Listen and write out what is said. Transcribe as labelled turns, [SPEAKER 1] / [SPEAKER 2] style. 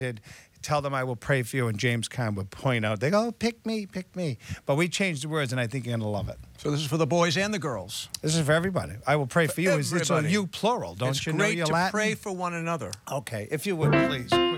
[SPEAKER 1] tell them I will pray for you, and James Caan would point out, they go, oh, pick me, pick me. But we changed the words, and I think you're going to love it.
[SPEAKER 2] So this is for the boys and the girls.
[SPEAKER 1] This is for everybody. I will pray for you. It's a you plural. Don't you know your Latin?
[SPEAKER 2] It's great to pray for one another.
[SPEAKER 1] Okay, if you would, please.